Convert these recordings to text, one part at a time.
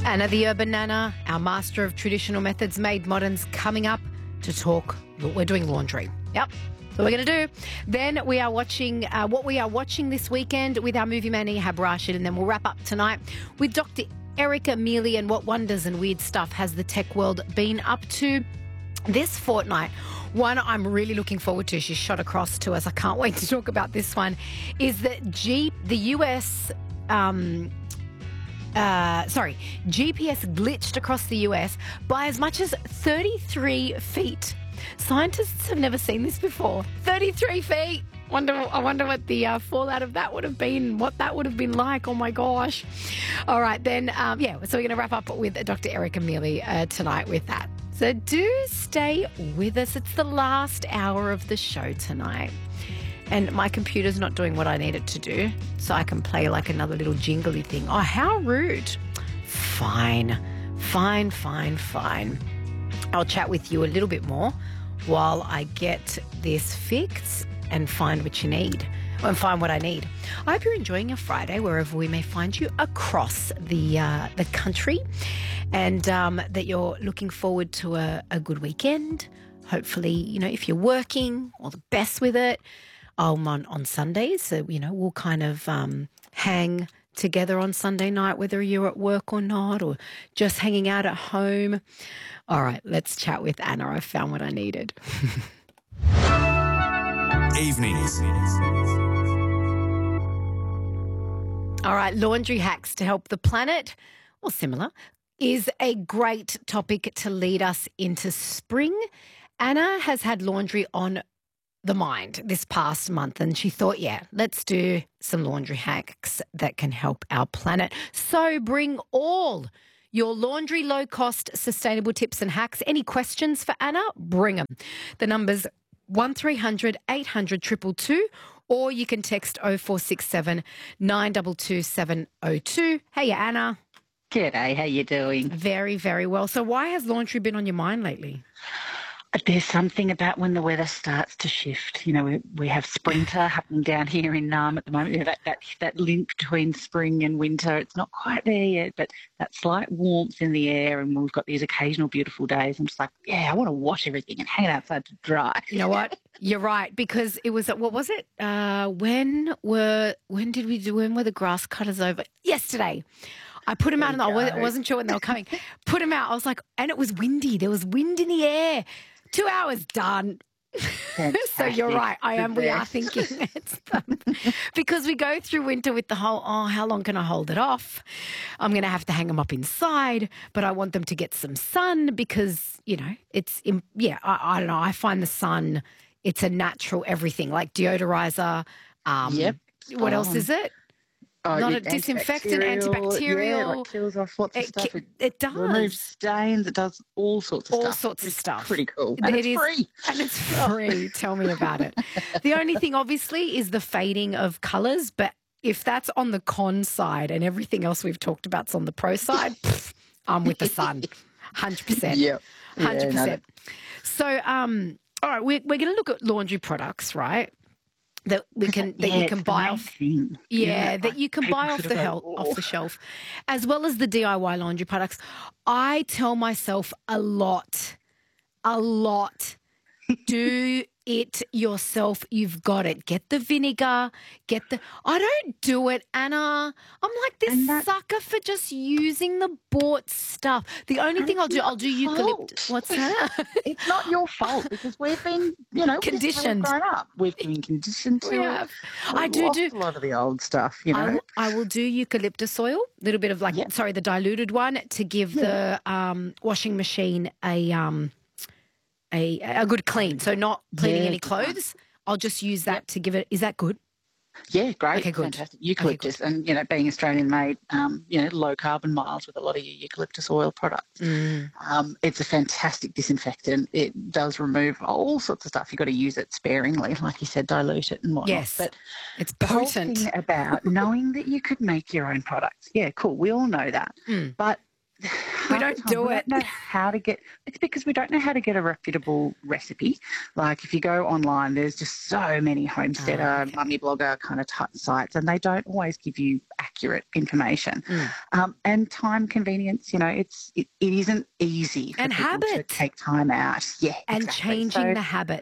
Anna the Urban Nana, our master of traditional methods made moderns, coming up to talk. We're doing laundry. Yep. So we're going to do. Then we are watching what we are watching this weekend with our movie man Ehab Rashid, and then we'll wrap up tonight with Dr. Erica Mealy and what wonders and weird stuff has the tech world been up to this fortnight. One I'm really looking forward to, she shot across to us, I can't wait to talk about this one, is that the US... GPS glitched across the US by as much as 33 feet. Scientists have never seen this before. 33 feet. I wonder what the fallout of that would have been, what that would have been like. Oh, my gosh. All right, then, so we're going to wrap up with Dr. Erica Mealy tonight with that. So do stay with us. It's the last hour of the show tonight. And my computer's not doing what I need it to do, so I can play like another little jingly thing. Oh, how rude. Fine. I'll chat with you a little bit more while I get this fixed and find what you need, and find what I need. I hope you're enjoying your Friday wherever we may find you across the country, and that you're looking forward to a good weekend. Hopefully, if you're working, all the best with it. I'm on Sundays, so, we'll kind of hang together on Sunday night, whether you're at work or not, or just hanging out at home. All right, let's chat with Anna. I found what I needed. Evenings. All right, laundry hacks to help the planet, or similar, is a great topic to lead us into spring. Anna has had laundry on the mind this past month, and she thought, let's do some laundry hacks that can help our planet. So bring all your laundry low-cost sustainable tips and hacks. Any questions for Anna? Bring them. The number's 1300 800 222, or you can text 0467 922 702. Hey, Anna. G'day, how you doing? Very, very well. So why has laundry been on your mind lately? There's something about when the weather starts to shift. We have sprinter happening down here in Naarm at the moment. That link between spring and winter, it's not quite there yet, but that slight warmth in the air, and we've got these occasional beautiful days. I'm just like, I want to wash everything and hang it outside to dry. You know what? You're right, because it was, what was it? When were the grass cutters over? Yesterday. I put them out, and I wasn't sure when they were coming. Put them out. I was like, and it was windy. There was wind in the air. 2 hours done. So you're right. We are thinking it's because we go through winter with the whole, how long can I hold it off? I'm going to have to hang them up inside, but I want them to get some sun because, I don't know. I find the sun, it's a natural everything, like deodorizer. Yep. What else is it? Not a disinfectant, antibacterial. Yeah, it kills off lots of stuff. It does. Removes stains. It does all sorts of stuff. All sorts of stuff. Pretty cool. And it's free. And it's free. Tell me about it. The only thing, obviously, is the fading of colours. But if that's on the con side and everything else we've talked about's on the pro side, I'm with the sun. 100%. Yep. 100%. No. So, all right, we're going to look at laundry products, right? That you can buy off, that you can buy off the shelf, as well as the DIY laundry products. I tell myself a lot. Do it yourself. You've got it. Get the vinegar. I don't do it, Anna. I'm like this sucker for just using the bought stuff. The only thing I'll do eucalyptus. What's that? It's not your fault because we've been, conditioned. Grown up. We've been conditioned to. I do a lot of the old stuff. I will do eucalyptus oil, a little bit of the diluted one, to give the washing machine a good clean. So not cleaning any clothes. I'll just use that to give it. Is that good? Yeah, great. Okay, good. Fantastic. Eucalyptus and, being Australian made, low carbon miles with a lot of your eucalyptus oil products. It's a fantastic disinfectant. It does remove all sorts of stuff. You've got to use it sparingly, like you said, dilute it and whatnot. Yes, but it's the whole potent. thing about knowing that you could make your own products. Yeah, cool. We all know that. But We half the don't time do we it. don't know how to get. It's because we don't know how to get a reputable recipe. Like if you go online, there's just so many homesteader, Okay. mummy blogger kind of sites, and they don't always give you accurate information. And time convenience, it isn't easy for And people to habit. take time out. Yeah, And exactly. changing So, the habit.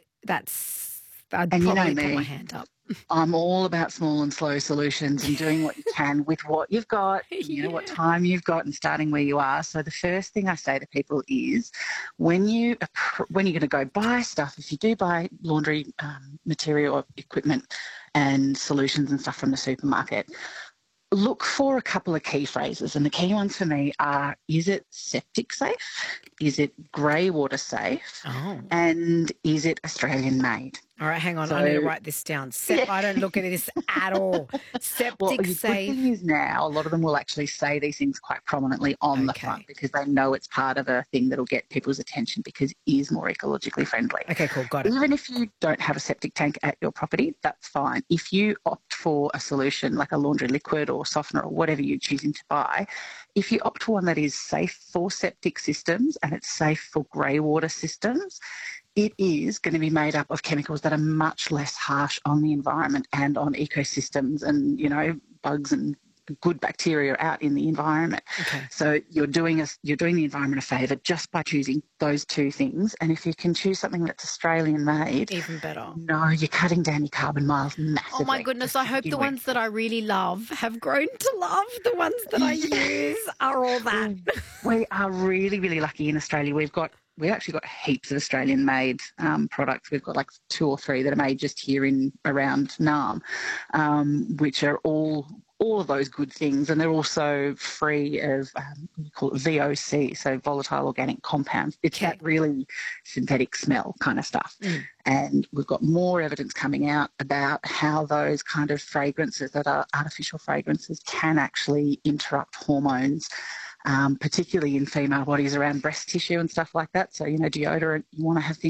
I'd and you know probably put my me, hand up. I'm all about small and slow solutions and doing what you can with what you've got, what Yeah. time you've got, and starting where you are. So the first thing I say to people is, when you're going to go buy stuff, if you do buy laundry material or equipment and solutions and stuff from the supermarket, look for a couple of key phrases. And the key ones for me are: is it septic safe? Is it grey water safe? Oh. And is it Australian made? All right, hang on. I need to So write this down. yeah. I don't look at this at all. Well, Septic the good safe. thing is now a lot of them will actually say these things quite prominently on the front Okay. because they know it's part of a thing that'll get people's attention because it is more ecologically friendly. Okay, cool. Got it. Even if you don't have a septic tank at your property, that's fine. If you opt for a solution like a laundry liquid or softener or whatever you're choosing to buy, if you opt for one that is safe for septic systems and it's safe for grey water systems, it is going to be made up of chemicals that are much less harsh on the environment and on ecosystems and, bugs and good bacteria out in the environment. Okay. So you're doing the environment a favour just by choosing those two things. And if you can choose something that's Australian made, Even better. no, you're cutting down your carbon miles massively. Oh my goodness, I hope the ones that I really love have grown to love. The ones that I use are all that. We are really, really lucky in Australia. We've actually got heaps of Australian-made products. We've got like 2 or 3 that are made just here around Naarm, which are all of those good things, and they're also free of we call it VOC, so volatile organic compounds. It's that really synthetic smell kind of stuff. And we've got more evidence coming out about how those kind of fragrances that are artificial fragrances can actually interrupt hormones, particularly in female bodies around breast tissue and stuff like that. So, deodorant, you want to have things